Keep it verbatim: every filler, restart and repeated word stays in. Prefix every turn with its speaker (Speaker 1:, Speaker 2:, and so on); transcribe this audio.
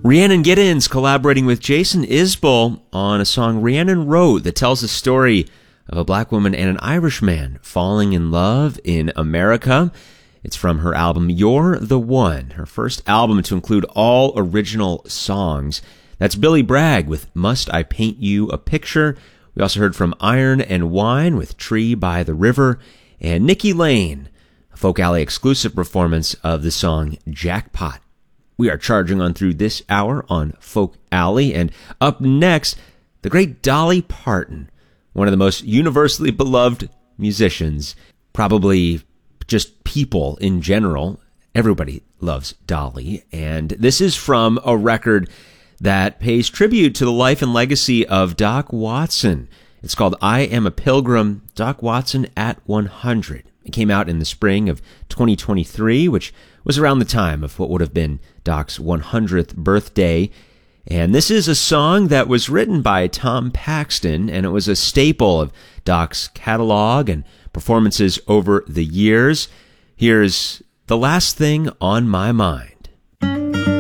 Speaker 1: Rhiannon Giddens collaborating with Jason Isbell on a song Rhiannon wrote that tells the story of a black woman and an Irish man falling in love in America. It's from her album You're the One, her first album to include all original songs. That's Billy Bragg with Must I Paint You a Picture. We also heard from Iron and Wine with Tree by the River, and Nikki Lane, a Folk Alley exclusive performance of the song Jackpot. We are charging on through this hour on Folk Alley, and up next, the great Dolly Parton, one of the most universally beloved musicians, probably just people in general. Everybody loves Dolly, and this is from a record that pays tribute to the life and legacy of Doc Watson. It's called I Am a Pilgrim, Doc Watson at one hundred. It came out in the spring of twenty twenty-three, which was around the time of what would have been Doc's one hundredth birthday. And this is a song that was written by Tom Paxton, and it was a staple of Doc's catalog and performances over the years. Here's The Last Thing on My Mind.